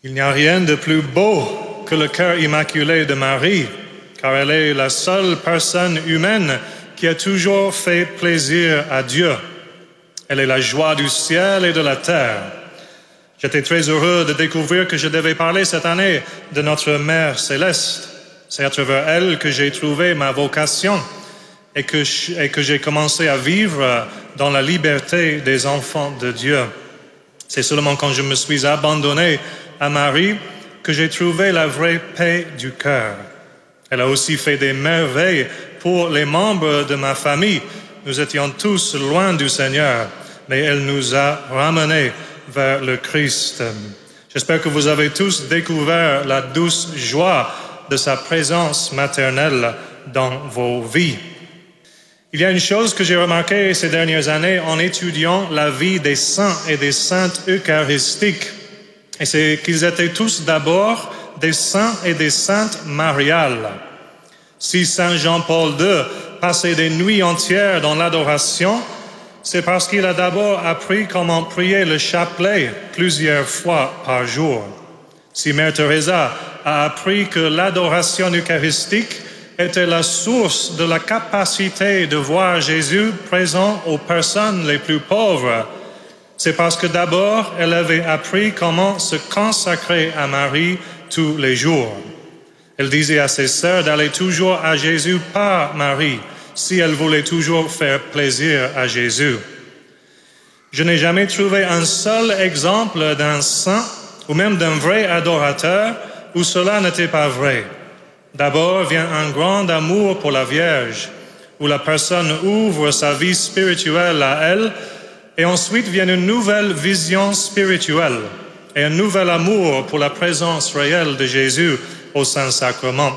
Il n'y a rien de plus beau que le cœur immaculé de Marie, car elle est la seule personne humaine qui a toujours fait plaisir à Dieu. Elle est la joie du ciel et de la terre. J'étais très heureux de découvrir que je devais parler cette année de notre Mère Céleste. C'est à travers elle que j'ai trouvé ma vocation et que j'ai commencé à vivre dans la liberté des enfants de Dieu. C'est seulement quand je me suis abandonné à Marie que j'ai trouvé la vraie paix du cœur. Elle a aussi fait des merveilles pour les membres de ma famille. Nous étions tous loin du Seigneur, mais elle nous a ramenés vers le Christ. J'espère que vous avez tous découvert la douce joie de sa présence maternelle dans vos vies. Il y a une chose que j'ai remarquée ces dernières années en étudiant la vie des saints et des saintes eucharistiques, et c'est qu'ils étaient tous d'abord des saints et des saintes mariales. Si Saint Jean-Paul II passait des nuits entières dans l'adoration, c'est parce qu'il a d'abord appris comment prier le chapelet plusieurs fois par jour. Si Mère Teresa a appris que l'adoration eucharistique était la source de la capacité de voir Jésus présent aux personnes les plus pauvres, c'est parce que d'abord elle avait appris comment se consacrer à Marie tous les jours. Elle disait à ses sœurs d'aller toujours à Jésus par Marie, si elle voulait toujours faire plaisir à Jésus. Je n'ai jamais trouvé un seul exemple d'un saint ou même d'un vrai adorateur où cela n'était pas vrai. D'abord vient un grand amour pour la Vierge, où la personne ouvre sa vie spirituelle à elle, et ensuite vient une nouvelle vision spirituelle et un nouvel amour pour la présence réelle de Jésus au Saint-Sacrement.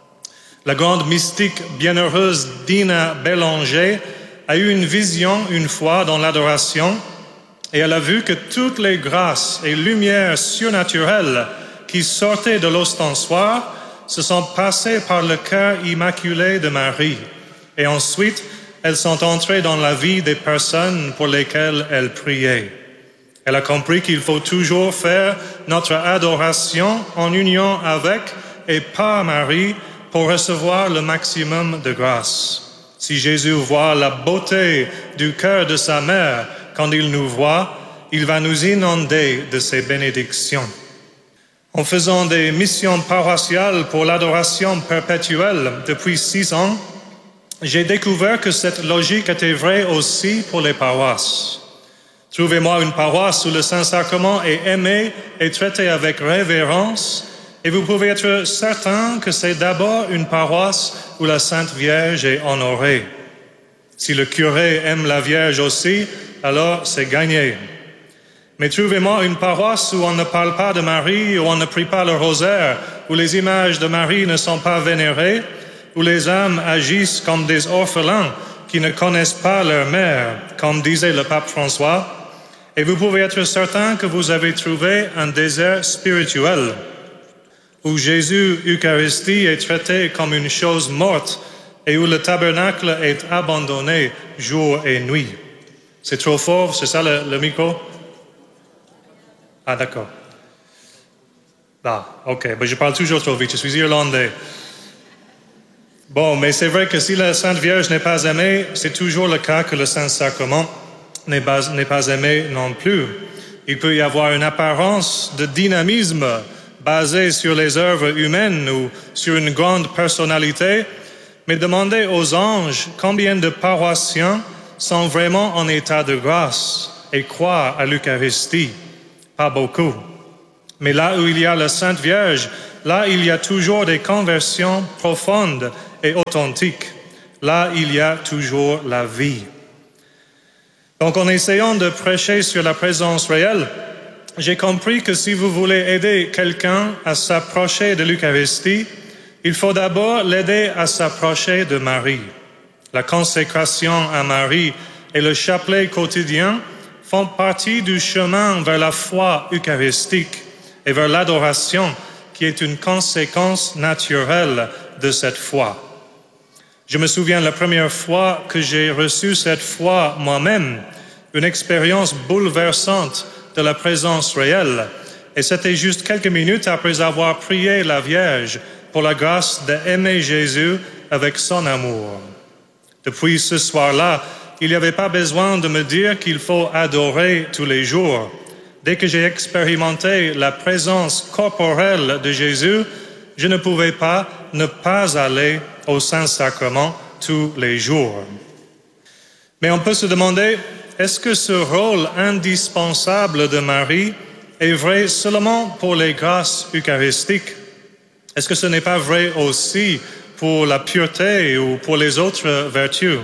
La grande mystique bienheureuse Dina Bélanger a eu une vision une fois dans l'adoration, et elle a vu que toutes les grâces et lumières surnaturelles qui sortaient de l'ostensoir se sont passées par le cœur immaculé de Marie, et ensuite elles sont entrées dans la vie des personnes pour lesquelles elle priait. Elle a compris qu'il faut toujours faire notre adoration en union avec et par Marie pour recevoir le maximum de grâce. Si Jésus voit la beauté du cœur de sa mère quand il nous voit, il va nous inonder de ses bénédictions. En faisant des missions paroissiales pour l'adoration perpétuelle depuis 6 ans, j'ai découvert que cette logique était vraie aussi pour les paroisses. Trouvez-moi une paroisse où le Saint-Sacrement est aimé et traité avec révérence, et vous pouvez être certain que c'est d'abord une paroisse où la Sainte Vierge est honorée. Si le curé aime la Vierge aussi, alors c'est gagné. Mais trouvez-moi une paroisse où on ne parle pas de Marie, où on ne prie pas le rosaire, où les images de Marie ne sont pas vénérées, où les âmes agissent comme des orphelins qui ne connaissent pas leur mère, comme disait le pape François, et vous pouvez être certain que vous avez trouvé un désert spirituel, où Jésus, Eucharistie, est traité comme une chose morte et où le tabernacle est abandonné jour et nuit. C'est trop fort, c'est ça le micro? Ah, d'accord. Ah, ok, je parle toujours trop vite, je suis irlandais. Bon, mais c'est vrai que si la Sainte Vierge n'est pas aimée, c'est toujours le cas que le Saint-Sacrement n'est pas aimé non plus. Il peut y avoir une apparence de dynamisme basée sur les œuvres humaines ou sur une grande personnalité, mais demandez aux anges combien de paroissiens sont vraiment en état de grâce et croient à l'Eucharistie. Pas beaucoup. Mais là où il y a la Sainte Vierge, là il y a toujours des conversions profondes et authentiques. Là il y a toujours la vie. Donc en essayant de prêcher sur la présence réelle, j'ai compris que si vous voulez aider quelqu'un à s'approcher de l'Eucharistie, il faut d'abord l'aider à s'approcher de Marie. La consécration à Marie et le chapelet quotidien font partie du chemin vers la foi eucharistique et vers l'adoration qui est une conséquence naturelle de cette foi. Je me souviens la première fois que j'ai reçu cette foi moi-même, une expérience bouleversante de la présence réelle, Et c'était juste quelques minutes après avoir prié la Vierge pour la grâce d'aimer Jésus avec son amour. Depuis ce soir-là, il n'y avait pas besoin de me dire qu'il faut adorer tous les jours. Dès que j'ai expérimenté la présence corporelle de Jésus, je ne pouvais pas ne pas aller au Saint-Sacrement tous les jours. Mais on peut se demander, est-ce que ce rôle indispensable de Marie est vrai seulement pour les grâces eucharistiques? Est-ce que ce n'est pas vrai aussi pour la pureté ou pour les autres vertus?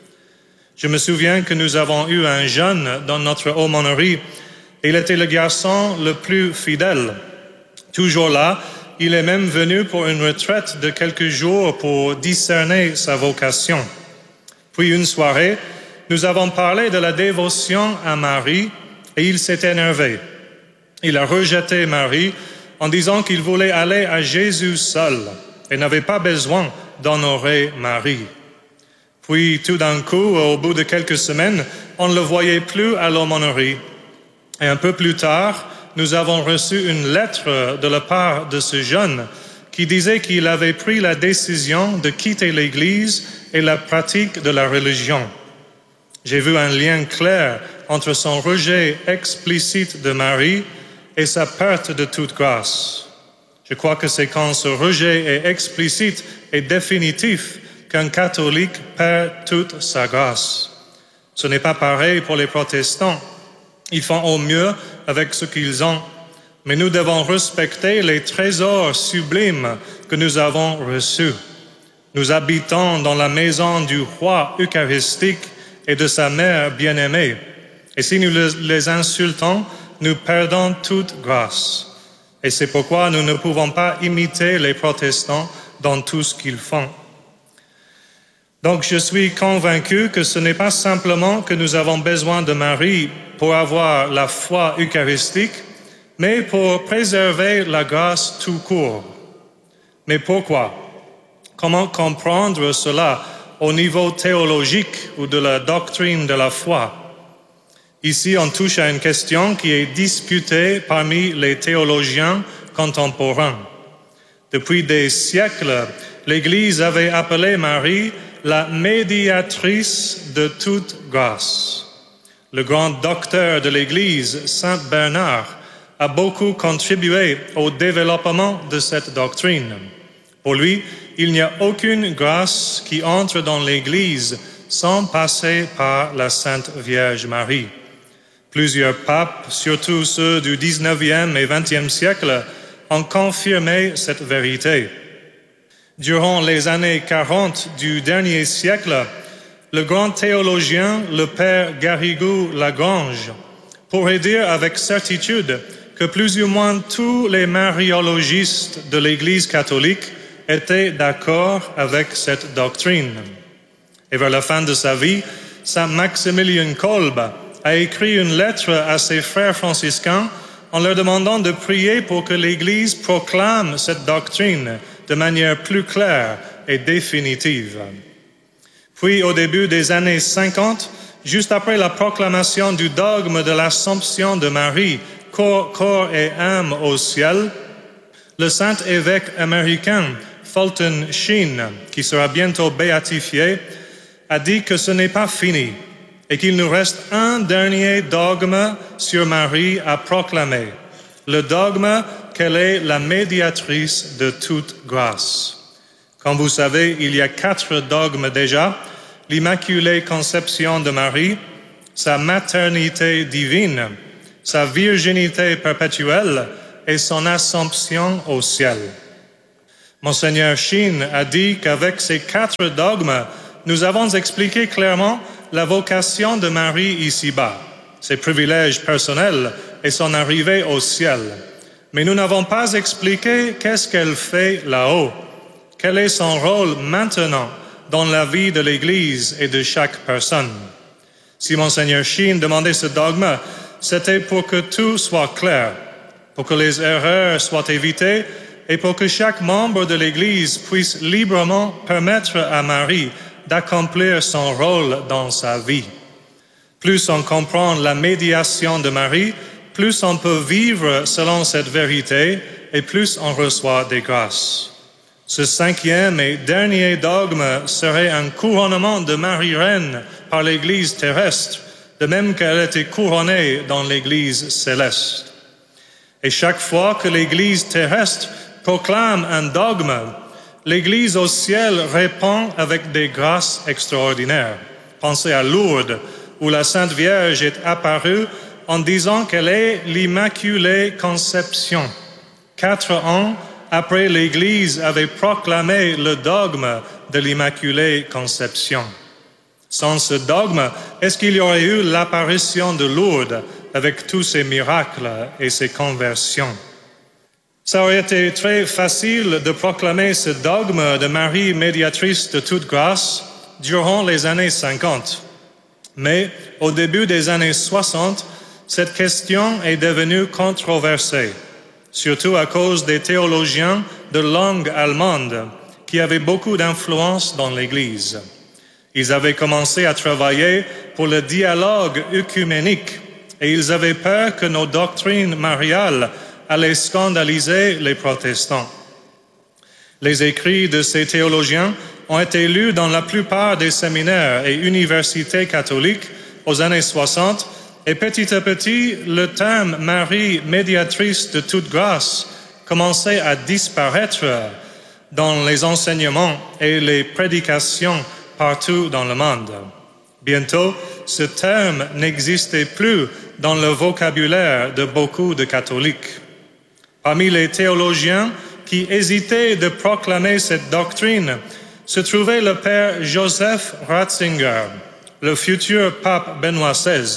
Je me souviens que nous avons eu un jeune dans notre aumônerie. Il était le garçon le plus fidèle. Toujours là, il est même venu pour une retraite de quelques jours pour discerner sa vocation. Puis une soirée, nous avons parlé de la dévotion à Marie et il s'est énervé. Il a rejeté Marie en disant qu'il voulait aller à Jésus seul et n'avait pas besoin d'honorer Marie. Puis tout d'un coup, au bout de quelques semaines, on ne le voyait plus à l'aumônerie. Et un peu plus tard, nous avons reçu une lettre de la part de ce jeune qui disait qu'il avait pris la décision de quitter l'Église et la pratique de la religion. J'ai vu un lien clair entre son rejet explicite de Marie et sa perte de toute grâce. Je crois que c'est quand ce rejet est explicite et définitif qu'un catholique perd toute sa grâce. Ce n'est pas pareil pour les protestants. Ils font au mieux avec ce qu'ils ont, mais nous devons respecter les trésors sublimes que nous avons reçus. Nous habitons dans la maison du roi eucharistique et de sa mère bien-aimée. Et si nous les insultons, nous perdons toute grâce. Et c'est pourquoi nous ne pouvons pas imiter les protestants dans tout ce qu'ils font. Donc je suis convaincu que ce n'est pas simplement que nous avons besoin de Marie pour avoir la foi eucharistique, mais pour préserver la grâce tout court. Mais pourquoi? Comment comprendre cela au niveau théologique ou de la doctrine de la foi? Ici, on touche à une question qui est disputée parmi les théologiens contemporains. Depuis des siècles, l'Église avait appelé Marie la médiatrice de toute grâce. Le grand docteur de l'Église, Saint Bernard, a beaucoup contribué au développement de cette doctrine. Pour lui, il n'y a aucune grâce qui entre dans l'Église sans passer par la Sainte Vierge Marie. Plusieurs papes, surtout ceux du 19e et 20e siècle, ont confirmé cette vérité. Durant les années 40 du dernier siècle, le grand théologien, le père Garrigou-Lagrange, pourrait dire avec certitude que plus ou moins tous les mariologistes de l'Église catholique étaient d'accord avec cette doctrine. Et vers la fin de sa vie, Saint Maximilien Kolbe a écrit une lettre à ses frères franciscains en leur demandant de prier pour que l'Église proclame cette doctrine de manière plus claire et définitive. Puis, au début des années 50, juste après la proclamation du dogme de l'Assomption de Marie, corps et âme au ciel, le saint évêque américain Fulton Sheen, qui sera bientôt béatifié, a dit que ce n'est pas fini et qu'il nous reste un dernier dogme sur Marie à proclamer, le dogme qu'elle est la médiatrice de toute grâce. Comme vous savez, il y a 4 dogmes déjà: l'Immaculée Conception de Marie, sa maternité divine, sa virginité perpétuelle et son assomption au ciel. Monseigneur Sheen a dit qu'avec ces 4 dogmes, nous avons expliqué clairement la vocation de Marie ici-bas, ses privilèges personnels et son arrivée au ciel. Mais nous n'avons pas expliqué qu'est-ce qu'elle fait là-haut, quel est son rôle maintenant dans la vie de l'Église et de chaque personne. Si Monseigneur Sheen demandait ce dogme, c'était pour que tout soit clair, pour que les erreurs soient évitées et pour que chaque membre de l'Église puisse librement permettre à Marie d'accomplir son rôle dans sa vie. Plus on comprend la médiation de Marie, plus on peut vivre selon cette vérité et plus on reçoit des grâces. Ce cinquième et dernier dogme serait un couronnement de Marie-Reine par l'Église terrestre, de même qu'elle était couronnée dans l'Église céleste. Et chaque fois que l'Église terrestre proclame un dogme, l'Église au ciel répond avec des grâces extraordinaires. Pensez à Lourdes, où la Sainte Vierge est apparue en disant qu'elle est l'Immaculée Conception. 4 ans après l'Église avait proclamé le dogme de l'Immaculée Conception. Sans ce dogme, est-ce qu'il y aurait eu l'apparition de Lourdes avec tous ses miracles et ses conversions? Ça aurait été très facile de proclamer ce dogme de Marie, médiatrice de toute grâce, durant les années 50. Mais au début des années 60, cette question est devenue controversée, surtout à cause des théologiens de langue allemande qui avaient beaucoup d'influence dans l'Église. Ils avaient commencé à travailler pour le dialogue œcuménique et ils avaient peur que nos doctrines mariales allaient scandaliser les protestants. Les écrits de ces théologiens ont été lus dans la plupart des séminaires et universités catholiques aux années 60 et petit à petit, le terme Marie, médiatrice de toute grâce, commençait à disparaître dans les enseignements et les prédications partout dans le monde. Bientôt, ce terme n'existait plus dans le vocabulaire de beaucoup de catholiques. Parmi les théologiens qui hésitaient de proclamer cette doctrine se trouvait le père Joseph Ratzinger, le futur pape Benoît XVI.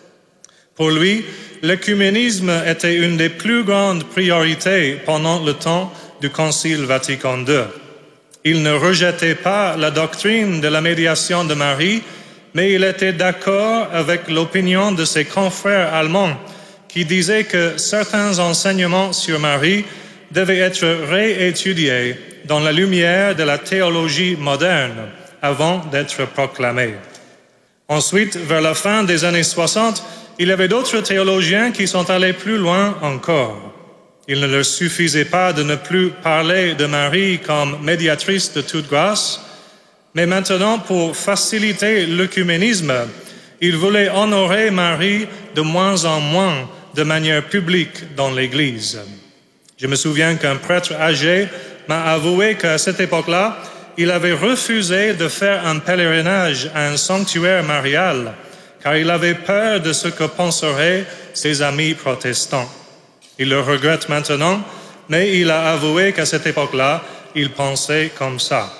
Pour lui, l'œcuménisme était une des plus grandes priorités pendant le temps du Concile Vatican II. Il ne rejetait pas la doctrine de la médiation de Marie, mais il était d'accord avec l'opinion de ses confrères allemands qui disaient que certains enseignements sur Marie devaient être réétudiés dans la lumière de la théologie moderne avant d'être proclamés. Ensuite, vers la fin des années 60, il y avait d'autres théologiens qui sont allés plus loin encore. Il ne leur suffisait pas de ne plus parler de Marie comme médiatrice de toute grâce, mais maintenant, pour faciliter l'œcuménisme, ils voulaient honorer Marie de moins en moins de manière publique dans l'Église. Je me souviens qu'un prêtre âgé m'a avoué qu'à cette époque-là, il avait refusé de faire un pèlerinage à un sanctuaire marial, car il avait peur de ce que penseraient ses amis protestants. Il le regrette maintenant, mais il a avoué qu'à cette époque-là, il pensait comme ça.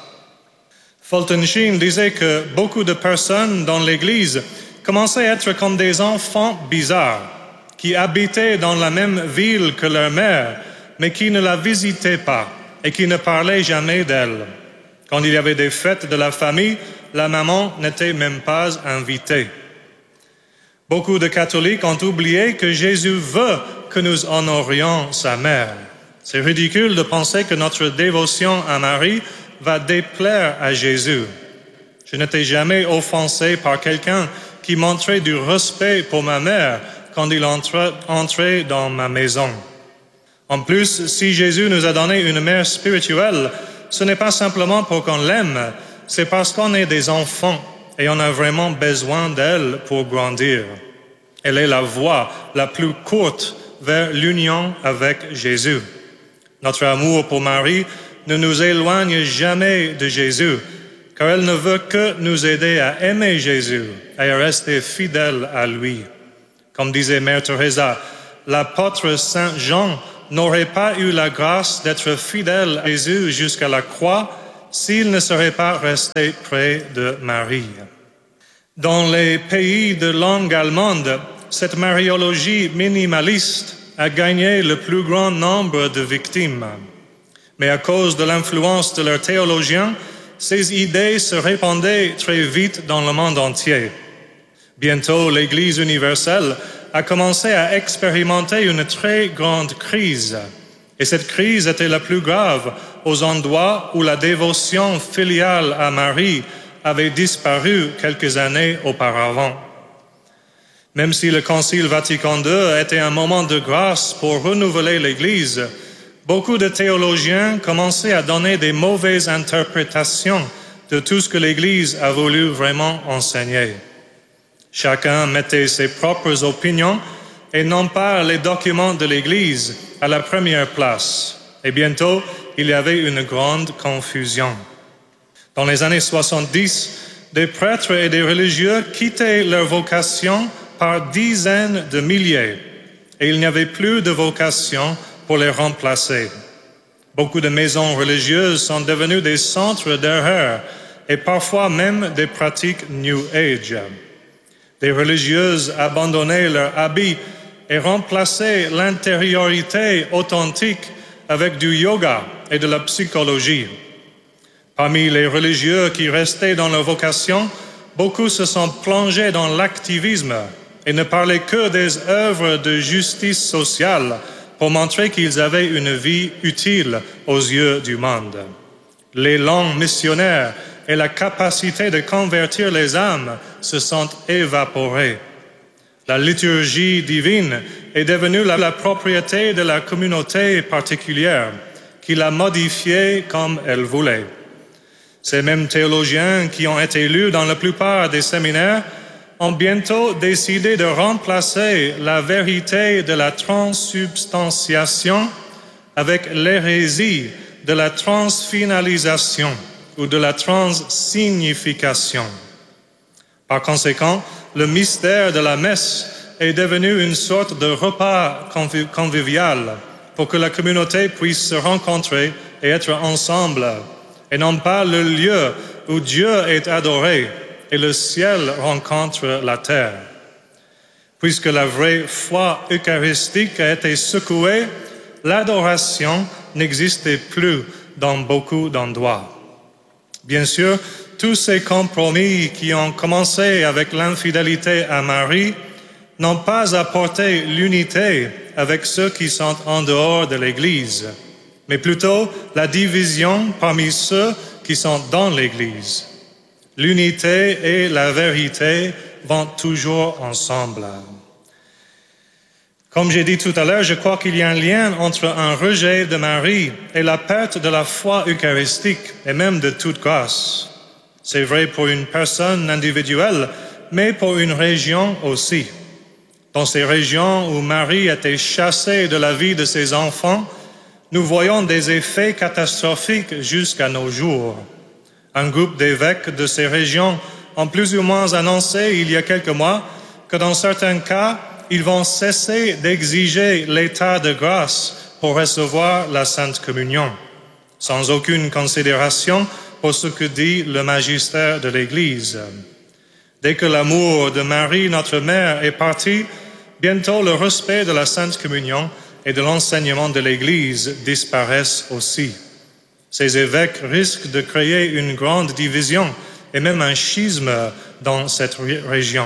Fulton Sheen disait que beaucoup de personnes dans l'Église commençaient à être comme des enfants bizarres, qui habitaient dans la même ville que leur mère, mais qui ne la visitaient pas et qui ne parlaient jamais d'elle. Quand il y avait des fêtes de la famille, la maman n'était même pas invitée. Beaucoup de catholiques ont oublié que Jésus veut que nous honorions sa mère. C'est ridicule de penser que notre dévotion à Marie va déplaire à Jésus. Je n'étais jamais offensé par quelqu'un qui montrait du respect pour ma mère quand il entrait dans ma maison. En plus, si Jésus nous a donné une mère spirituelle, ce n'est pas simplement pour qu'on l'aime, c'est parce qu'on est des enfants et on a vraiment besoin d'elle pour grandir. Elle est la voie la plus courte vers l'union avec Jésus. Notre amour pour Marie ne nous éloigne jamais de Jésus, car elle ne veut que nous aider à aimer Jésus et à rester fidèles à lui. Comme disait Mère Teresa, l'apôtre Saint Jean n'aurait pas eu la grâce d'être fidèle à Jésus jusqu'à la croix s'il ne serait pas resté près de Marie. Dans les pays de langue allemande, cette mariologie minimaliste a gagné le plus grand nombre de victimes. Mais à cause de l'influence de leurs théologiens, ces idées se répandaient très vite dans le monde entier. Bientôt, l'Église universelle a commencé à expérimenter une très grande crise. Et cette crise était la plus grave aux endroits où la dévotion filiale à Marie avait disparu quelques années auparavant. Même si le Concile Vatican II était un moment de grâce pour renouveler l'Église, beaucoup de théologiens commençaient à donner des mauvaises interprétations de tout ce que l'Église a voulu vraiment enseigner. Chacun mettait ses propres opinions et non pas les documents de l'Église à la première place. Et bientôt, il y avait une grande confusion. Dans les années 70, des prêtres et des religieux quittaient leur vocation par dizaines de milliers et il n'y avait plus de vocation pour les remplacer. Beaucoup de maisons religieuses sont devenues des centres d'erreur et parfois même des pratiques New Age. Des religieuses abandonnaient leurs habits et remplaçaient l'intériorité authentique avec du yoga et de la psychologie. Parmi les religieux qui restaient dans leur vocation, beaucoup se sont plongés dans l'activisme et ne parlaient que des œuvres de justice sociale pour montrer qu'ils avaient une vie utile aux yeux du monde. L'élan missionnaire et la capacité de convertir les âmes se sont évaporés. La liturgie divine est devenue la propriété de la communauté particulière qui l'a modifiée comme elle voulait. Ces mêmes théologiens qui ont été lus dans la plupart des séminaires ont bientôt décidé de remplacer la vérité de la transsubstantiation avec l'hérésie de la transfinalisation ou de la transsignification. Par conséquent, le mystère de la messe est devenu une sorte de repas convivial pour que la communauté puisse se rencontrer et être ensemble, et non pas le lieu où Dieu est adoré et le ciel rencontre la terre. Puisque la vraie foi eucharistique a été secouée, l'adoration n'existait plus dans beaucoup d'endroits. Bien sûr, tous ces compromis qui ont commencé avec l'infidélité à Marie n'ont pas apporté l'unité avec ceux qui sont en dehors de l'Église, mais plutôt la division parmi ceux qui sont dans l'Église. L'unité et la vérité vont toujours ensemble. Comme j'ai dit tout à l'heure, je crois qu'il y a un lien entre un rejet de Marie et la perte de la foi eucharistique et même de toute grâce. C'est vrai pour une personne individuelle, mais pour une région aussi. Dans ces régions où Marie était chassée de la vie de ses enfants, nous voyons des effets catastrophiques jusqu'à nos jours. Un groupe d'évêques de ces régions ont plus ou moins annoncé il y a quelques mois que dans certains cas, ils vont cesser d'exiger l'état de grâce pour recevoir la Sainte Communion, sans aucune considération pour ce que dit le magistère de l'Église. Dès que l'amour de Marie, notre mère, est parti, bientôt le respect de la Sainte Communion et de l'enseignement de l'Église disparaissent aussi. Ces évêques risquent de créer une grande division et même un schisme dans cette région.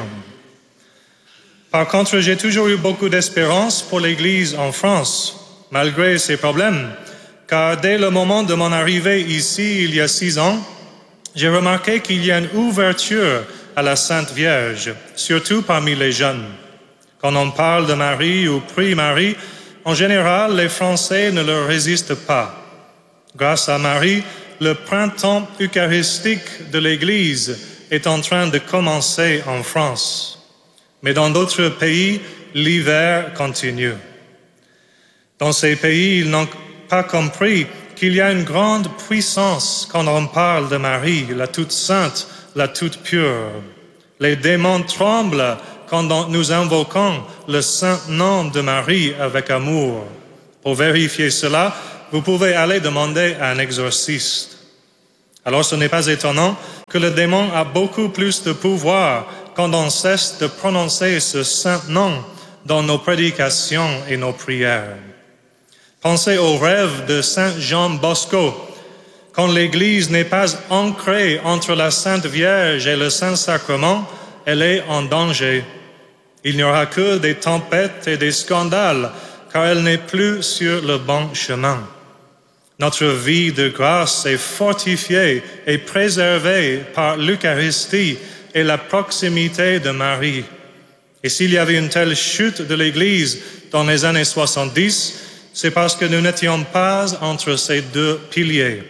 Par contre, j'ai toujours eu beaucoup d'espérance pour l'Église en France, malgré ces problèmes, car dès le moment de mon arrivée ici, il y a 6 ans, j'ai remarqué qu'il y a une ouverture à la Sainte Vierge, surtout parmi les jeunes. Quand on parle de Marie ou prie Marie, en général, les Français ne leur résistent pas. Grâce à Marie, le printemps eucharistique de l'Église est en train de commencer en France. Mais dans d'autres pays, l'hiver continue. Dans ces pays, ils n'ont pas compris qu'il y a une grande puissance quand on parle de Marie, la toute sainte, la toute pure. Les démons tremblent quand nous invoquons le saint nom de Marie avec amour. Pour vérifier cela, vous pouvez aller demander à un exorciste. Alors ce n'est pas étonnant que le démon a beaucoup plus de pouvoir quand on cesse de prononcer ce saint nom dans nos prédications et nos prières. Pensez au rêve de Saint Jean Bosco. Quand l'Église n'est pas ancrée entre la Sainte Vierge et le Saint-Sacrement, elle est en danger. Il n'y aura que des tempêtes et des scandales, car elle n'est plus sur le bon chemin. Notre vie de grâce est fortifiée et préservée par l'Eucharistie et la proximité de Marie. Et s'il y avait une telle chute de l'Église dans les années 70, c'est parce que nous n'étions pas entre ces deux piliers.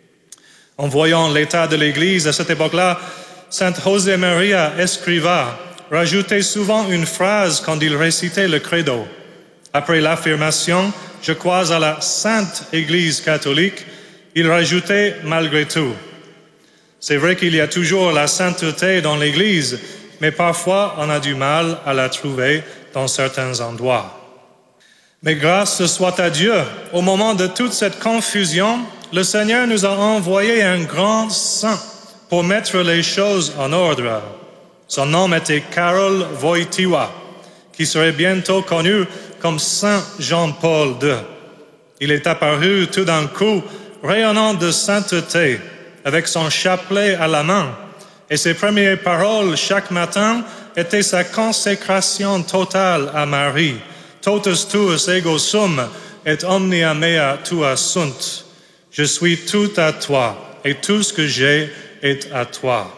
En voyant l'état de l'Église à cette époque-là, Saint José María Escrivá rajoutait souvent une phrase quand il récitait le credo. Après l'affirmation « Je crois à la Sainte Église catholique », il rajoutait « malgré tout ». C'est vrai qu'il y a toujours la sainteté dans l'Église, mais parfois on a du mal à la trouver dans certains endroits. Mais grâce soit à Dieu, au moment de toute cette confusion, le Seigneur nous a envoyé un grand saint pour mettre les choses en ordre. Son nom était Karol Wojtyła, qui serait bientôt connu comme Saint Jean-Paul II. Il est apparu tout d'un coup, rayonnant de sainteté, avec son chapelet à la main, et ses premières paroles chaque matin étaient sa consécration totale à Marie. Totus tuus ego sum, et omnia mea tua sunt. Je suis tout à toi, et tout ce que j'ai est à toi.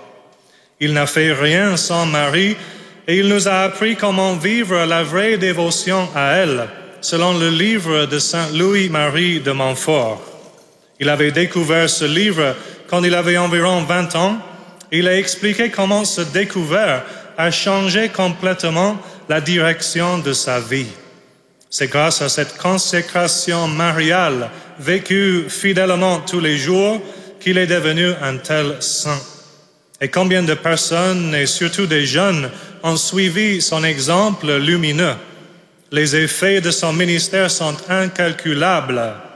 Il n'a fait rien sans Marie, et il nous a appris comment vivre la vraie dévotion à elle, selon le livre de Saint Louis-Marie de Montfort. Il avait découvert ce livre quand il avait environ 20 ans. Il a expliqué comment ce découvert a changé complètement la direction de sa vie. C'est grâce à cette consécration mariale vécue fidèlement tous les jours qu'il est devenu un tel saint. Et combien de personnes, et surtout des jeunes, ont suivi son exemple lumineux. Les effets de son ministère sont incalculables.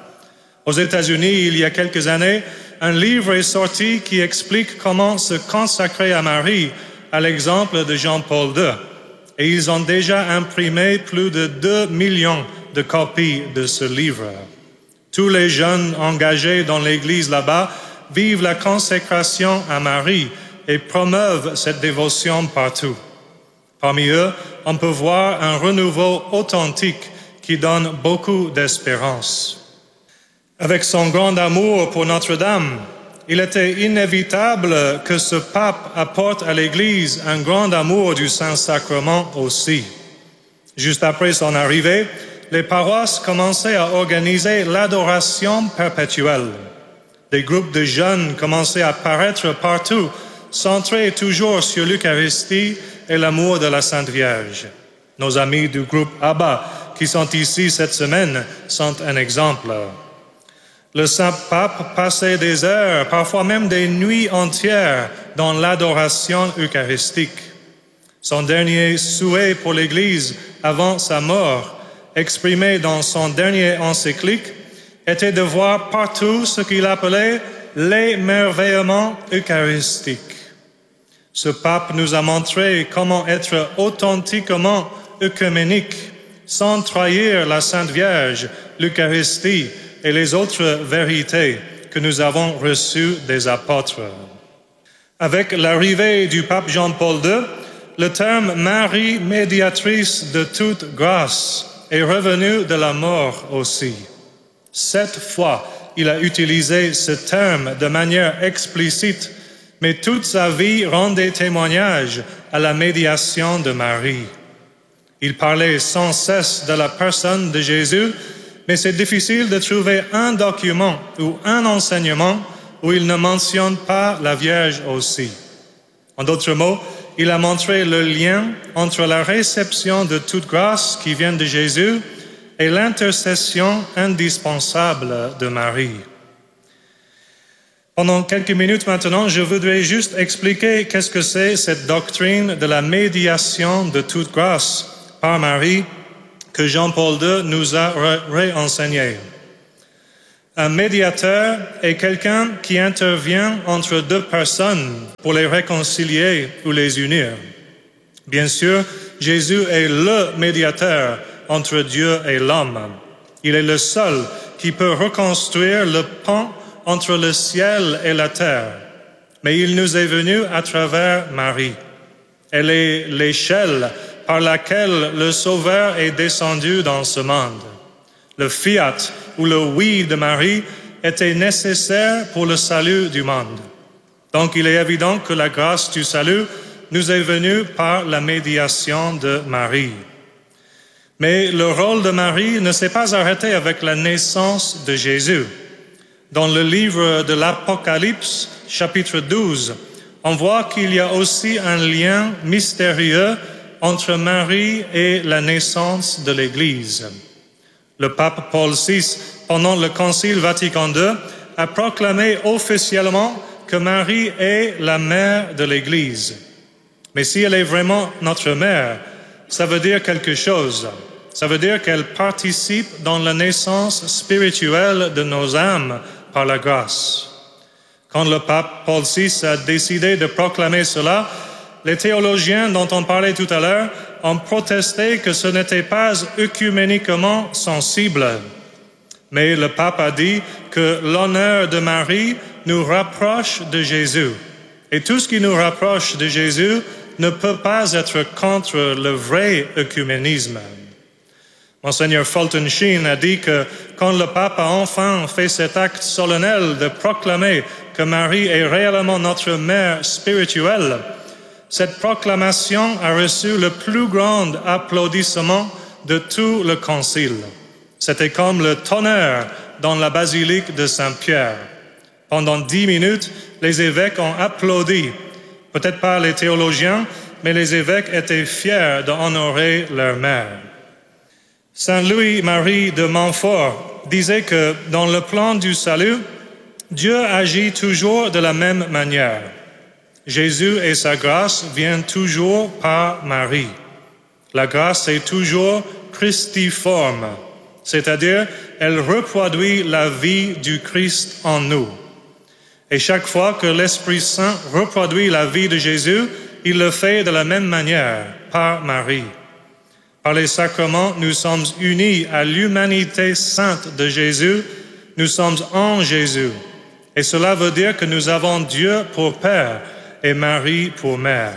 Aux États-Unis, il y a quelques années, un livre est sorti qui explique comment se consacrer à Marie, à l'exemple de Jean-Paul II. Et ils ont déjà imprimé plus de 2 millions de copies de ce livre. Tous les jeunes engagés dans l'Église là-bas vivent la consécration à Marie et promeuvent cette dévotion partout. Parmi eux, on peut voir un renouveau authentique qui donne beaucoup d'espérance. Avec son grand amour pour Notre-Dame, il était inévitable que ce pape apporte à l'Église un grand amour du Saint-Sacrement aussi. Juste après son arrivée, les paroisses commençaient à organiser l'adoration perpétuelle. Des groupes de jeunes commençaient à apparaître partout, centrés toujours sur l'Eucharistie et l'amour de la Sainte Vierge. Nos amis du groupe Abba, qui sont ici cette semaine, sont un exemple. Le Saint-Pape passait des heures, parfois même des nuits entières, dans l'adoration eucharistique. Son dernier souhait pour l'Église avant sa mort, exprimé dans son dernier encyclique, était de voir partout ce qu'il appelait l'émerveillement eucharistique. Ce pape nous a montré comment être authentiquement œcuménique, sans trahir la Sainte Vierge, l'Eucharistie et les autres vérités que nous avons reçues des apôtres. Avec l'arrivée du pape Jean-Paul II, le terme Marie médiatrice de toute grâce est revenu de la mort aussi. 7 fois, il a utilisé ce terme de manière explicite, mais toute sa vie rendait témoignage à la médiation de Marie. Il parlait sans cesse de la personne de Jésus, mais c'est difficile de trouver un document ou un enseignement où il ne mentionne pas la Vierge aussi. En d'autres mots, il a montré le lien entre la réception de toute grâce qui vient de Jésus et l'intercession indispensable de Marie. Pendant quelques minutes maintenant, je voudrais juste expliquer qu'est-ce que c'est cette doctrine de la médiation de toute grâce par Marie que Jean-Paul II nous a réenseigné. Un médiateur est quelqu'un qui intervient entre deux personnes pour les réconcilier ou les unir. Bien sûr, Jésus est le médiateur entre Dieu et l'homme. Il est le seul qui peut reconstruire le pont entre le ciel et la terre. Mais il nous est venu à travers Marie. Elle est l'échelle par laquelle le Sauveur est descendu dans ce monde. Le fiat ou le oui de Marie était nécessaire pour le salut du monde. Donc il est évident que la grâce du salut nous est venu par la médiation de Marie. Mais le rôle de Marie ne s'est pas arrêté avec la naissance de Jésus. Dans le livre de l'Apocalypse, chapitre 12, on voit qu'il y a aussi un lien mystérieux entre Marie et la naissance de l'Église. Le pape Paul VI, pendant le Concile Vatican II, a proclamé officiellement que Marie est la mère de l'Église. Mais si elle est vraiment notre mère, ça veut dire quelque chose. Ça veut dire qu'elle participe dans la naissance spirituelle de nos âmes par la grâce. Quand le pape Paul VI a décidé de proclamer cela, les théologiens dont on parlait tout à l'heure ont protesté que ce n'était pas œcuméniquement sensible. Mais le pape a dit que l'honneur de Marie nous rapproche de Jésus. Et tout ce qui nous rapproche de Jésus ne peut pas être contre le vrai œcuménisme. Monseigneur Fulton Sheen a dit que quand le pape a enfin fait cet acte solennel de proclamer que Marie est réellement notre mère spirituelle, cette proclamation a reçu le plus grand applaudissement de tout le concile. C'était comme le tonnerre dans la basilique de Saint-Pierre. Pendant 10 minutes, les évêques ont applaudi. Peut-être pas les théologiens, mais les évêques étaient fiers d'honorer leur mère. Saint Louis-Marie de Montfort disait que dans le plan du salut, Dieu agit toujours de la même manière. Jésus et sa grâce viennent toujours par Marie. La grâce est toujours christiforme, c'est-à-dire elle reproduit la vie du Christ en nous. Et chaque fois que l'Esprit Saint reproduit la vie de Jésus, il le fait de la même manière, par Marie. Par les sacrements, nous sommes unis à l'humanité sainte de Jésus, nous sommes en Jésus. Et cela veut dire que nous avons Dieu pour Père et Marie pour Mère.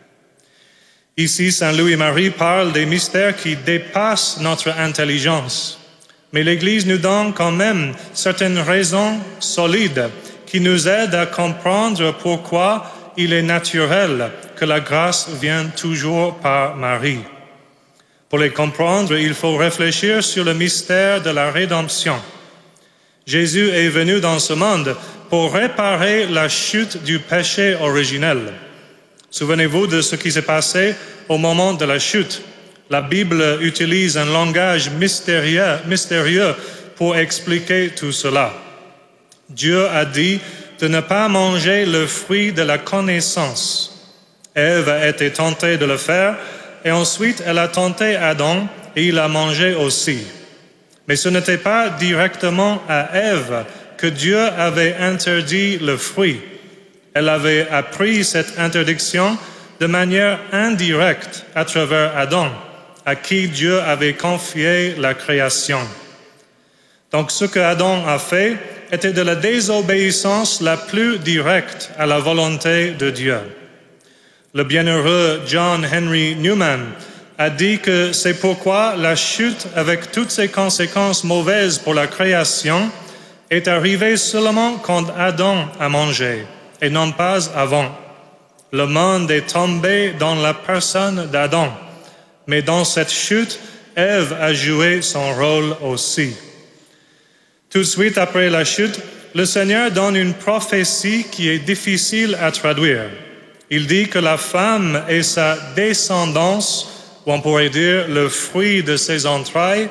Ici, Saint Louis-Marie parle des mystères qui dépassent notre intelligence. Mais l'Église nous donne quand même certaines raisons solides qui nous aident à comprendre pourquoi il est naturel que la grâce vienne toujours par Marie. Pour les comprendre, il faut réfléchir sur le mystère de la rédemption. Jésus est venu dans ce monde pour réparer la chute du péché originel. Souvenez-vous de ce qui s'est passé au moment de la chute. La Bible utilise un langage mystérieux pour expliquer tout cela. Dieu a dit de ne pas manger le fruit de la connaissance. Ève a été tentée de le faire, et ensuite elle a tenté Adam, et il a mangé aussi. Mais ce n'était pas directement à Ève que Dieu avait interdit le fruit. Elle avait appris cette interdiction de manière indirecte à travers Adam, à qui Dieu avait confié la création. Donc ce que Adam a fait était de la désobéissance la plus directe à la volonté de Dieu. Le bienheureux John Henry Newman a dit que c'est pourquoi la chute, avec toutes ses conséquences mauvaises pour la création, est arrivée seulement quand Adam a mangé, et non pas avant. Le monde est tombé dans la personne d'Adam, mais dans cette chute, Ève a joué son rôle aussi. Tout de suite après la chute, le Seigneur donne une prophétie qui est difficile à traduire. Il dit que la femme et sa descendance, ou on pourrait dire le fruit de ses entrailles,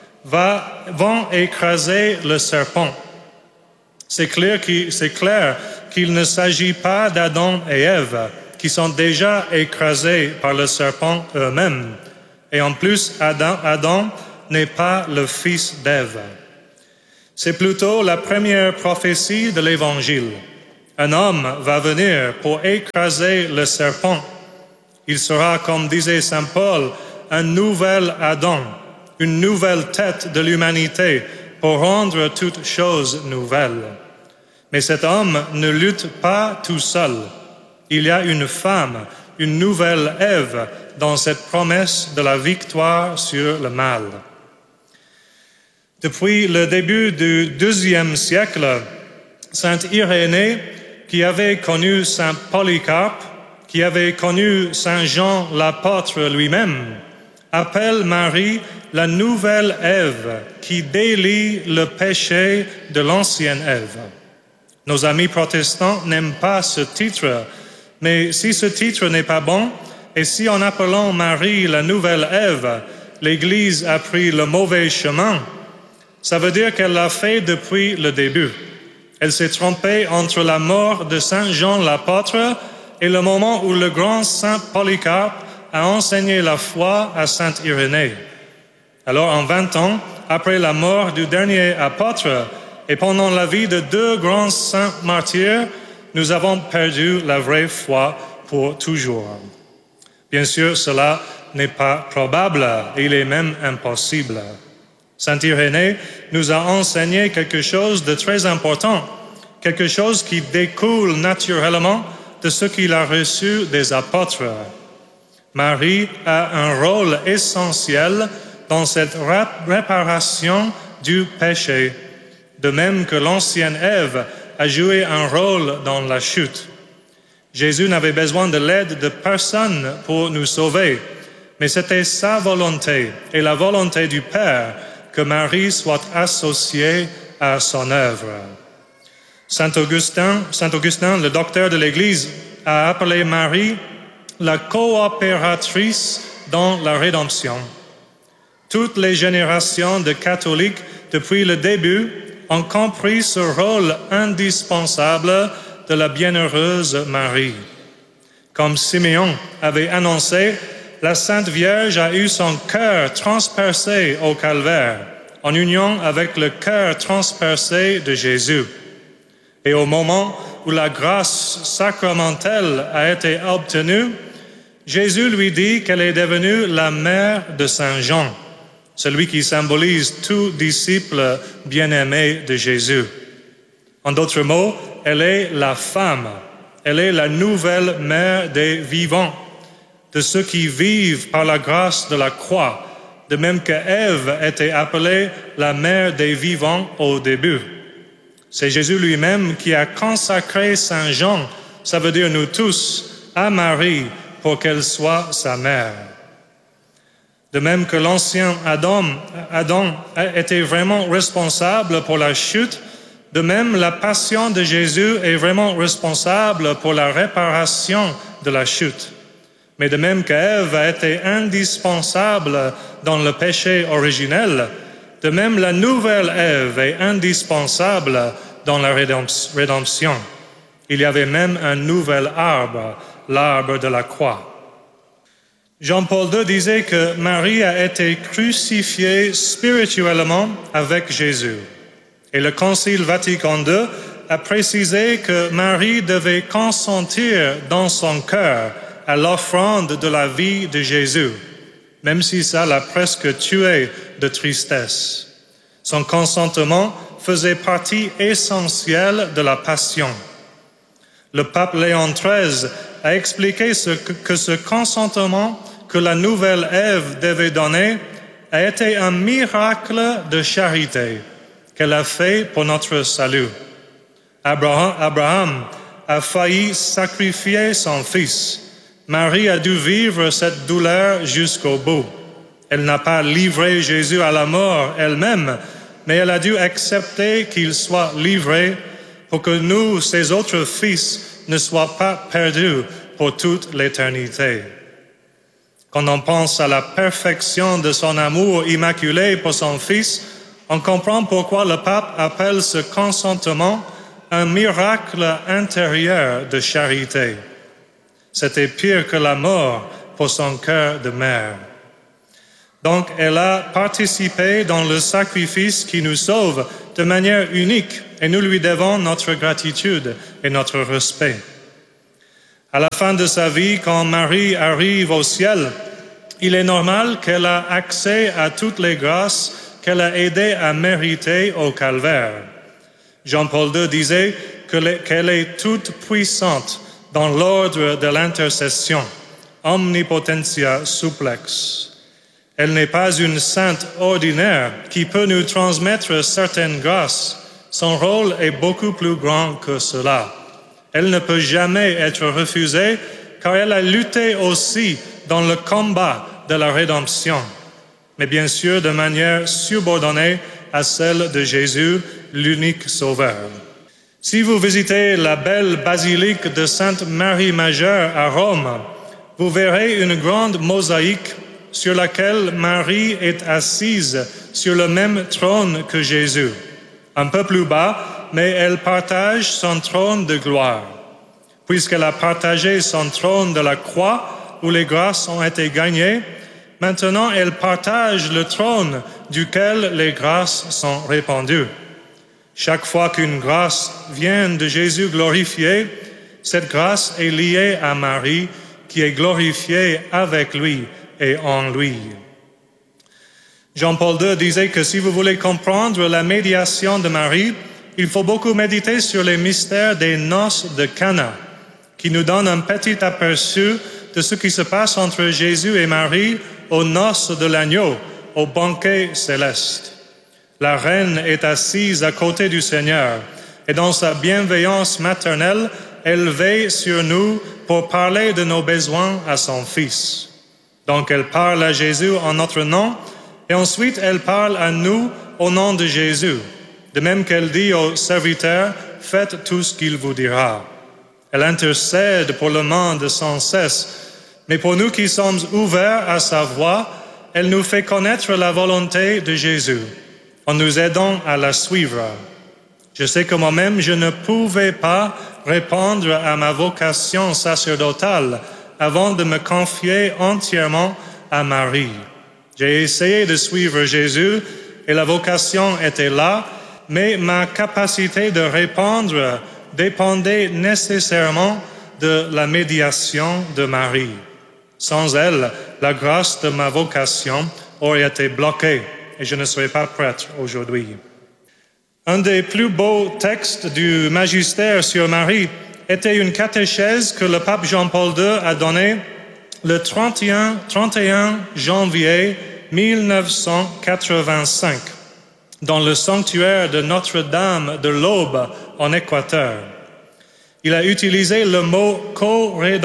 vont écraser le serpent. C'est clair qu'il ne s'agit pas d'Adam et Ève, qui sont déjà écrasés par le serpent eux-mêmes. Et en plus, Adam n'est pas le fils d'Ève. C'est plutôt la première prophétie de l'Évangile. Un homme va venir pour écraser le serpent. Il sera, comme disait Saint Paul, un nouvel Adam, une nouvelle tête de l'humanité pour rendre toutes choses nouvelles. Mais cet homme ne lutte pas tout seul. Il y a une femme, une nouvelle Ève dans cette promesse de la victoire sur le mal. Depuis le début du IIe siècle, Saint Irénée, qui avait connu Saint Polycarpe, qui avait connu Saint Jean l'apôtre lui-même, appelle Marie la nouvelle Ève qui délie le péché de l'ancienne Ève. Nos amis protestants n'aiment pas ce titre, mais si ce titre n'est pas bon, et si en appelant Marie la nouvelle Ève, l'Église a pris le mauvais chemin, ça veut dire qu'elle l'a fait depuis le début. Elle s'est trompée entre la mort de Saint Jean l'apôtre et le moment où le grand saint Polycarpe a enseigné la foi à saint Irénée. Alors en 20 ans, après la mort du dernier apôtre et pendant la vie de 2 grands saints martyrs, nous avons perdu la vraie foi pour toujours. Bien sûr, cela n'est pas probable, il est même impossible. Saint Irénée nous a enseigné quelque chose de très important, quelque chose qui découle naturellement de ce qu'il a reçu des apôtres. Marie a un rôle essentiel dans cette réparation du péché, de même que l'ancienne Ève a joué un rôle dans la chute. Jésus n'avait besoin de l'aide de personne pour nous sauver, mais c'était sa volonté et la volonté du Père que Marie soit associée à son œuvre. Saint Augustin, le docteur de l'Église, a appelé Marie la coopératrice dans la rédemption. Toutes les générations de catholiques depuis le début ont compris ce rôle indispensable de la bienheureuse Marie. Comme Siméon avait annoncé, la Sainte Vierge a eu son cœur transpercé au calvaire, en union avec le cœur transpercé de Jésus. Et au moment où la grâce sacramentelle a été obtenue, Jésus lui dit qu'elle est devenue la mère de Saint Jean, celui qui symbolise tout disciple bien-aimé de Jésus. En d'autres mots, elle est la femme, elle est la nouvelle mère des vivants, de ceux qui vivent par la grâce de la croix, de même que Ève était appelée la mère des vivants au début. C'est Jésus lui-même qui a consacré Saint Jean, ça veut dire nous tous, à Marie pour qu'elle soit sa mère. De même que l'ancien Adam était vraiment responsable pour la chute, de même la passion de Jésus est vraiment responsable pour la réparation de la chute. Mais de même qu'Ève a été indispensable dans le péché originel, de même la nouvelle Ève est indispensable dans la rédemption. Il y avait même un nouvel arbre, l'arbre de la croix. Jean-Paul II disait que Marie a été crucifiée spirituellement avec Jésus. Et le Concile Vatican II a précisé que Marie devait consentir dans son cœur à l'offrande de la vie de Jésus, même si ça l'a presque tué de tristesse. Son consentement faisait partie essentielle de la passion. Le pape Léon XIII a expliqué que ce consentement que la nouvelle Ève devait donner a été un miracle de charité qu'elle a fait pour notre salut. Abraham a failli sacrifier son fils. Marie a dû vivre cette douleur jusqu'au bout. Elle n'a pas livré Jésus à la mort elle-même, mais elle a dû accepter qu'il soit livré pour que nous, ses autres fils, ne soient pas perdus pour toute l'éternité. Quand on pense à la perfection de son amour immaculé pour son Fils, on comprend pourquoi le pape appelle ce consentement un miracle intérieur de charité. C'était pire que la mort pour son cœur de mère. Donc, elle a participé dans le sacrifice qui nous sauve de manière unique et nous lui devons notre gratitude et notre respect. À la fin de sa vie, quand Marie arrive au ciel, il est normal qu'elle ait accès à toutes les grâces qu'elle a aidé à mériter au calvaire. Jean-Paul II disait qu'elle est toute puissante dans l'ordre de l'intercession, omnipotentia supplex. Elle n'est pas une sainte ordinaire qui peut nous transmettre certaines grâces. Son rôle est beaucoup plus grand que cela. Elle ne peut jamais être refusée car elle a lutté aussi dans le combat de la rédemption, mais bien sûr de manière subordonnée à celle de Jésus, l'unique Sauveur. Si vous visitez la belle basilique de Sainte Marie Majeure à Rome, vous verrez une grande mosaïque sur laquelle Marie est assise sur le même trône que Jésus. Un peu plus bas, mais elle partage son trône de gloire. Puisqu'elle a partagé son trône de la croix où les grâces ont été gagnées, maintenant elle partage le trône duquel les grâces sont répandues. Chaque fois qu'une grâce vient de Jésus glorifié, cette grâce est liée à Marie qui est glorifiée avec lui et en lui. Jean-Paul II disait que si vous voulez comprendre la médiation de Marie, il faut beaucoup méditer sur les mystères des noces de Cana, qui nous donnent un petit aperçu de ce qui se passe entre Jésus et Marie aux noces de l'agneau, au banquet céleste. La reine est assise à côté du Seigneur et dans sa bienveillance maternelle, elle veille sur nous pour parler de nos besoins à son Fils. Donc elle parle à Jésus en notre nom et ensuite elle parle à nous au nom de Jésus. De même qu'elle dit aux serviteurs, faites tout ce qu'il vous dira. Elle intercède pour le monde sans cesse, mais pour nous qui sommes ouverts à sa voix, elle nous fait connaître la volonté de Jésus, en nous aidant à la suivre. Je sais que moi-même, je ne pouvais pas répondre à ma vocation sacerdotale avant de me confier entièrement à Marie. J'ai essayé de suivre Jésus et la vocation était là, mais ma capacité de répondre dépendait nécessairement de la médiation de Marie. Sans elle, la grâce de ma vocation aurait été bloquée et je ne serais pas prêtre aujourd'hui. Un des plus beaux textes du magistère sur Marie était une catéchèse que le pape Jean-Paul II a donnée le 31 janvier 1985 dans le sanctuaire de Notre-Dame de l'Aube en Équateur. Il a utilisé le mot « co-rédemption »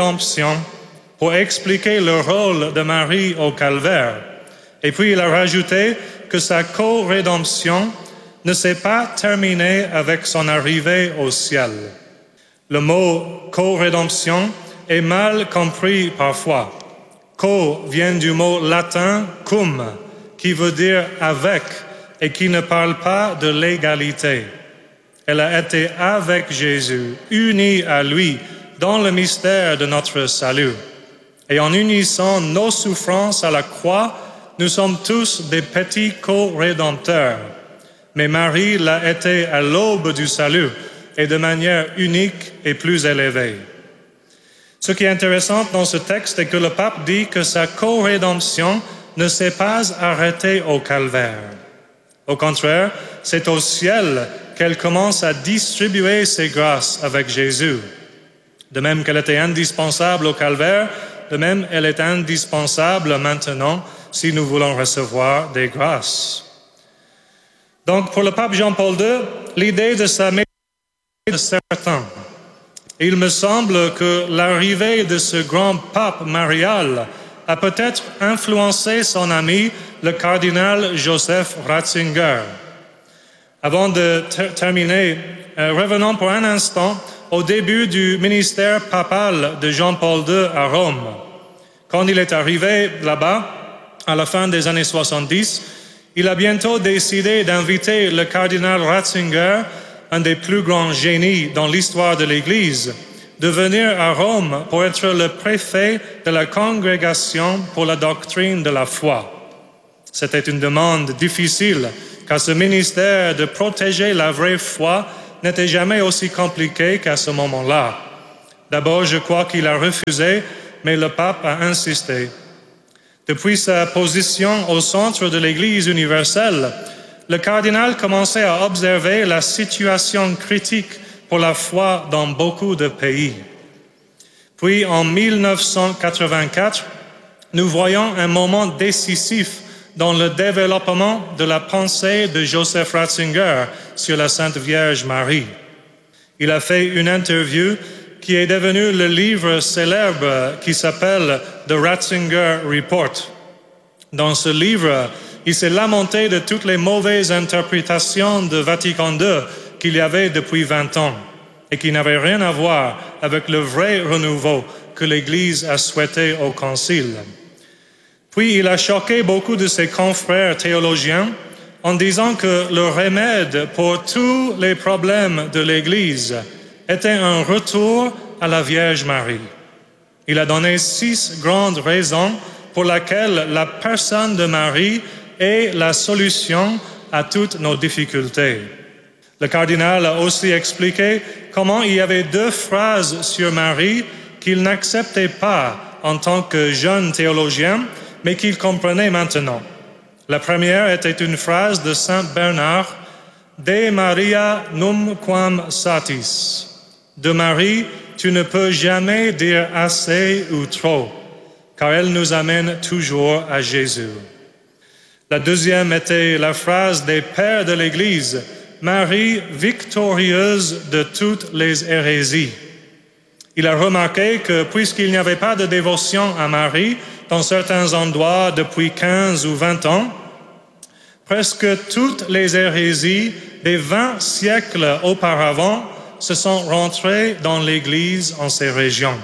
pour expliquer le rôle de Marie au calvaire. Et puis il a rajouté que sa co-rédemption ne s'est pas terminée avec son arrivée au ciel. Le mot « co-rédemption » est mal compris parfois. « Co » vient du mot latin « cum » qui veut dire « avec » et qui ne parle pas de l'égalité. Elle a été avec Jésus, unie à lui dans le mystère de notre salut. Et en unissant nos souffrances à la croix, nous sommes tous des petits co-rédempteurs. Mais Marie l'a été à l'aube du salut et de manière unique et plus élevée. Ce qui est intéressant dans ce texte est que le pape dit que sa co-rédemption ne s'est pas arrêtée au calvaire. Au contraire, c'est au ciel qu'elle commence à distribuer ses grâces avec Jésus. De même qu'elle était indispensable au calvaire, de même elle est indispensable maintenant si nous voulons recevoir des grâces. Donc pour le pape Jean-Paul II, l'idée de sa médiation est certaine. Il me semble que l'arrivée de ce grand pape marial a peut-être influencé son ami, le cardinal Joseph Ratzinger. Avant de terminer, revenons pour un instant au début du ministère papal de Jean-Paul II à Rome. Quand il est arrivé là-bas, à la fin des années 70, il a bientôt décidé d'inviter le cardinal Ratzinger, un des plus grands génies dans l'histoire de l'Église, de venir à Rome pour être le préfet de la congrégation pour la doctrine de la foi. C'était une demande difficile, car ce ministère de protéger la vraie foi n'était jamais aussi compliqué qu'à ce moment-là. D'abord, je crois qu'il a refusé, mais le pape a insisté. Depuis sa position au centre de l'Église universelle, le cardinal commençait à observer la situation critique pour la foi dans beaucoup de pays. Puis, en 1984, nous voyons un moment décisif dans le développement de la pensée de Joseph Ratzinger sur la Sainte Vierge Marie. Il a fait une interview qui est devenu le livre célèbre qui s'appelle The Ratzinger Report. Dans ce livre, il s'est lamenté de toutes les mauvaises interprétations de Vatican II qu'il y avait depuis 20 ans et qui n'avaient rien à voir avec le vrai renouveau que l'Église a souhaité au Concile. Puis il a choqué beaucoup de ses confrères théologiens en disant que le remède pour tous les problèmes de l'Église était un retour à la Vierge Marie. Il a donné 6 grandes raisons pour lesquelles la personne de Marie est la solution à toutes nos difficultés. Le cardinal a aussi expliqué comment il y avait 2 phrases sur Marie qu'il n'acceptait pas en tant que jeune théologien, mais qu'il comprenait maintenant. La première était une phrase de Saint Bernard, « De Maria numquam satis ». De Marie, tu ne peux jamais dire assez ou trop, car elle nous amène toujours à Jésus. La deuxième était la phrase des pères de l'Église, « Marie victorieuse de toutes les hérésies ». Il a remarqué que puisqu'il n'y avait pas de dévotion à Marie dans certains endroits depuis 15 ou 20 ans, presque toutes les hérésies des 20 siècles auparavant se sont rentrées dans l'Église en ces régions.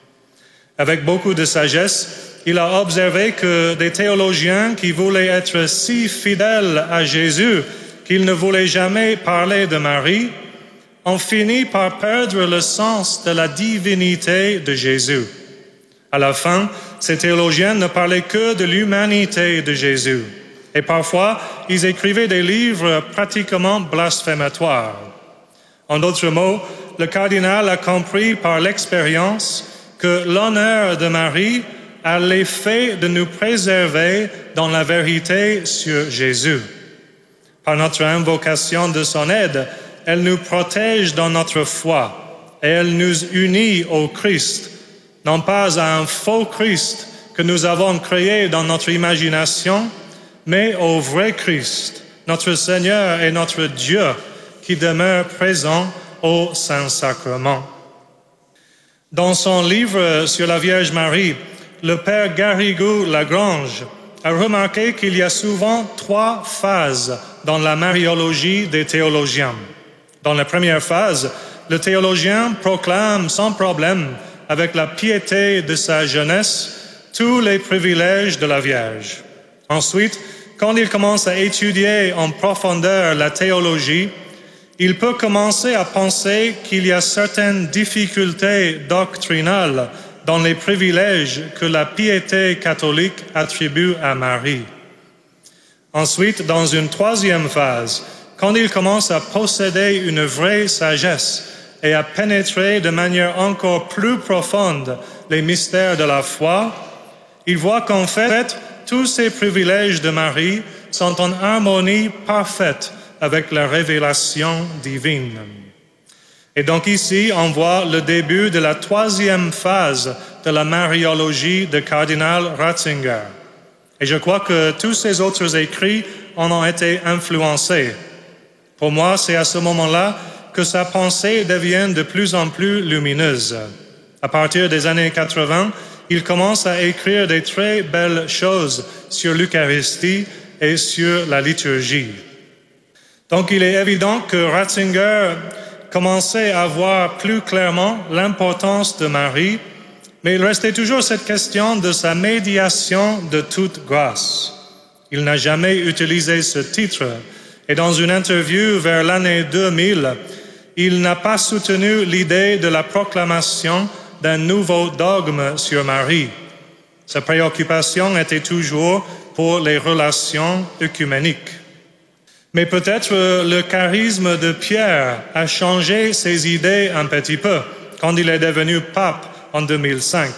Avec beaucoup de sagesse, il a observé que des théologiens qui voulaient être si fidèles à Jésus qu'ils ne voulaient jamais parler de Marie, ont fini par perdre le sens de la divinité de Jésus. À la fin, ces théologiens ne parlaient que de l'humanité de Jésus. Et parfois, ils écrivaient des livres pratiquement blasphématoires. En d'autres mots, le cardinal a compris par l'expérience que l'honneur de Marie a l'effet de nous préserver dans la vérité sur Jésus. Par notre invocation de son aide, elle nous protège dans notre foi et elle nous unit au Christ, non pas à un faux Christ que nous avons créé dans notre imagination, mais au vrai Christ, notre Seigneur et notre Dieu, qui demeure présent au Saint-Sacrement. Dans son livre sur la Vierge Marie, le père Garrigou-Lagrange a remarqué qu'il y a souvent 3 phases dans la mariologie des théologiens. Dans la première phase, le théologien proclame sans problème, avec la piété de sa jeunesse, tous les privilèges de la Vierge. Ensuite, quand il commence à étudier en profondeur la théologie, il peut commencer à penser qu'il y a certaines difficultés doctrinales dans les privilèges que la piété catholique attribue à Marie. Ensuite, dans une troisième phase, quand il commence à posséder une vraie sagesse et à pénétrer de manière encore plus profonde les mystères de la foi, il voit qu'en fait, tous ces privilèges de Marie sont en harmonie parfaite avec la révélation divine. Et donc ici, on voit le début de la 3e phase de la mariologie de cardinal Ratzinger. Et je crois que tous ces autres écrits en ont été influencés. Pour moi, c'est à ce moment-là que sa pensée devient de plus en plus lumineuse. À partir des années 80, il commence à écrire des très belles choses sur l'Eucharistie et sur la liturgie. Donc il est évident que Ratzinger commençait à voir plus clairement l'importance de Marie, mais il restait toujours cette question de sa médiation de toute grâce. Il n'a jamais utilisé ce titre, et dans une interview vers l'année 2000, il n'a pas soutenu l'idée de la proclamation d'un nouveau dogme sur Marie. Sa préoccupation était toujours pour les relations œcuméniques. Mais peut-être le charisme de Pierre a changé ses idées un petit peu quand il est devenu pape en 2005.